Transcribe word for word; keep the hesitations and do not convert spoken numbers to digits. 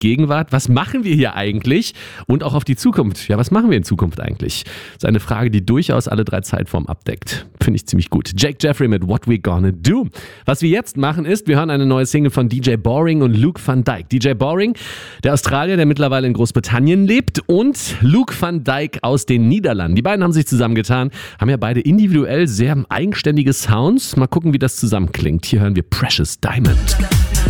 Gegenwart. Was machen wir hier eigentlich? Und auch auf die Zukunft. Ja, was machen wir in Zukunft eigentlich? Das ist eine Frage, die durchaus alle drei Zeitformen abdeckt. Finde ich ziemlich gut. Jake Jeffrey mit What We Gonna Do. Was wir jetzt machen ist, wir hören eine neue Single von D J Boring und Luke van Dijk. D J Boring, der Australier, der mittlerweile in Großbritannien lebt, und Luke van Dijk aus den Niederlanden. Die beiden haben sich zusammengetan, haben ja beide individuell sehr eigenständige Sounds. Mal gucken, wie das zusammenklingt. Hier hören wir Precious Diamond.